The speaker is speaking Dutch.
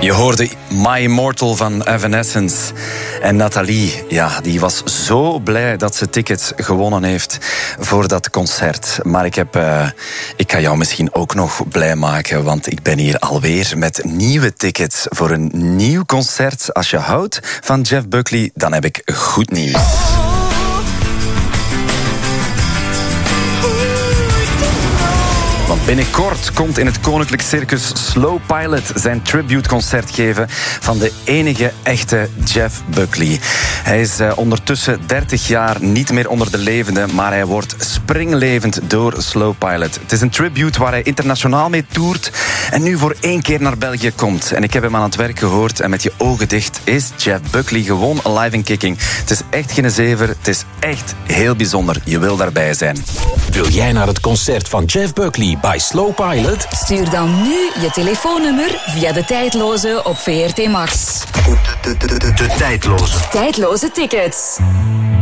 Je hoorde My Immortal van Evanescence. En Nathalie, ja, die was zo blij dat ze tickets gewonnen heeft voor dat concert. Maar ik kan jou misschien ook nog blij maken, want ik ben hier alweer met nieuwe tickets voor een nieuw concert. Als je houdt van Jeff Buckley, dan heb ik goed nieuws. Want binnenkort komt in het Koninklijk Circus Slow Pilot zijn tributeconcert geven van de enige echte Jeff Buckley. Hij is ondertussen 30 jaar niet meer onder de levenden, maar hij wordt springlevend door Slow Pilot. Het is een tribute waar hij internationaal mee toert en nu voor 1 keer naar België komt. En ik heb hem aan het werk gehoord en met je ogen dicht is Jeff Buckley gewoon alive and kicking. Het is echt geen zever, het is echt heel bijzonder. Je wil daarbij zijn. Wil jij naar het concert van Jeff Buckley bij Slow Pilot? Stuur dan nu je telefoonnummer via de tijdloze op VRT Max. De tijdloze. Tijdloze tickets.